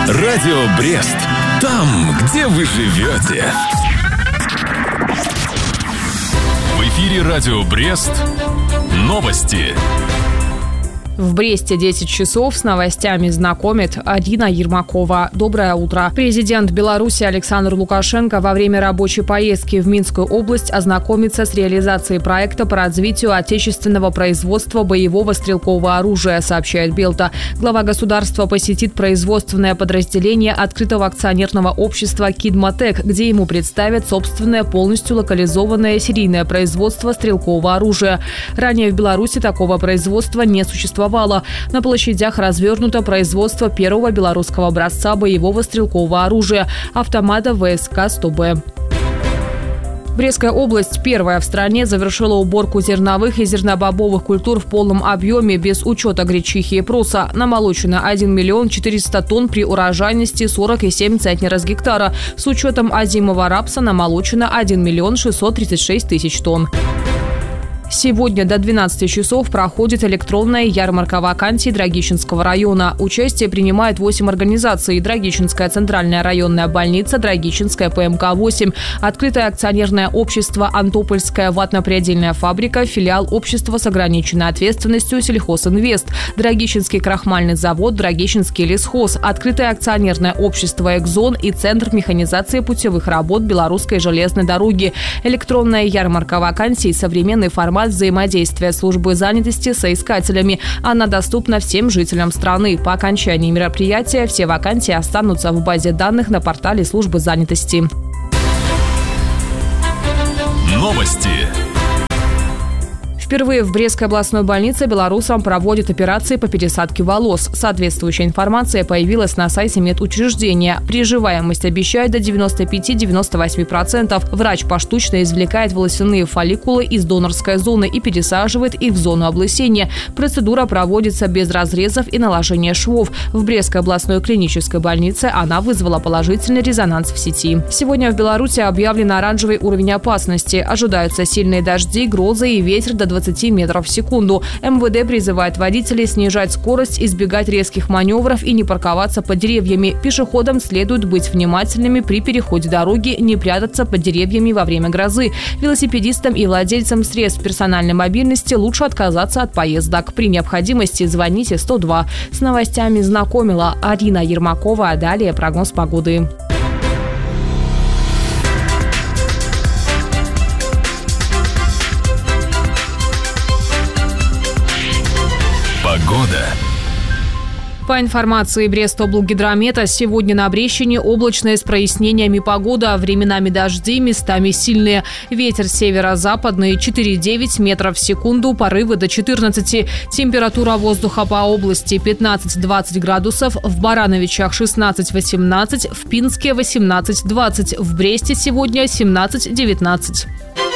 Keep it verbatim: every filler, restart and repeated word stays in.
Радио Брест. Там, где вы живете. В эфире Радио Брест. Новости. В Бресте десять часов с новостями знакомит Арина Ермакова. Доброе утро. Президент Беларуси Александр Лукашенко во время рабочей поездки в Минскую область ознакомится с реализацией проекта по развитию отечественного производства боевого стрелкового оружия, сообщает Белта. Глава государства посетит производственное подразделение открытого акционерного общества «Кидмотек», где ему представят собственное полностью локализованное серийное производство стрелкового оружия. Ранее в Беларуси такого производства не существовало. На площадях развернуто производство первого белорусского образца боевого стрелкового оружия – автомата вэ эс ка сто бэ. Брестская область первая в стране завершила уборку зерновых и зернобобовых культур в полном объеме без учета гречихи и проса. Намолочено один миллион четыреста тонн при урожайности сорок и семь центнеров с гектара. С учетом озимого рапса намолочено один миллион шестьсот тридцать шесть тысяч тонн. Сегодня до двенадцати часов проходит электронная ярмарка вакансий Драгичинского района. Участие принимают восемь организаций: Драгичинская центральная районная больница, Драгичинская пэ эм ка восемь, открытое акционерное общество Антопольская ватно-предельная фабрика, филиал общества с ограниченной ответственностью Сельхозинвест, Драгичинский крахмальный завод, Драгичинский лесхоз, открытое акционерное общество Экзон и Центр механизации путевых работ Белорусской железной дороги. Электронная ярмарка вакансий – современный формат взаимодействия службы занятости с соискателями. Она доступна всем жителям страны. По окончании мероприятия все вакансии останутся в базе данных на портале службы занятости. Новости. Впервые в Брестской областной больнице белорусам проводят операции по пересадке волос. Соответствующая информация появилась на сайте медучреждения. Приживаемость обещает до девяноста пяти — девяноста восьми процентов. Врач поштучно извлекает волосяные фолликулы из донорской зоны и пересаживает их в зону облысения. Процедура проводится без разрезов и наложения швов. В Брестской областной клинической больнице она вызвала положительный резонанс в сети. Сегодня в Беларуси объявлен оранжевый уровень опасности. Ожидаются сильные дожди, грозы и ветер до двадцати метров в секунду. эм вэ дэ призывает водителей снижать скорость, избегать резких маневров и не парковаться под деревьями. Пешеходам следует быть внимательными при переходе дороги, не прятаться под деревьями во время грозы. Велосипедистам и владельцам средств персональной мобильности лучше отказаться от поездок. При необходимости звоните сто два. С новостями знакомила Арина Ермакова. А далее прогноз погоды. Погода. По информации Брестоблгидромета, сегодня на Брещине облачная с прояснениями погода, временами дожди, местами сильные. Ветер северо-западный четыре — девять метров в секунду, порывы до четырнадцати. Температура воздуха по области пятнадцать — двадцать градусов, в Барановичах шестнадцать — восемнадцать, в Пинске восемнадцать — двадцать, в Бресте сегодня семнадцать — девятнадцать.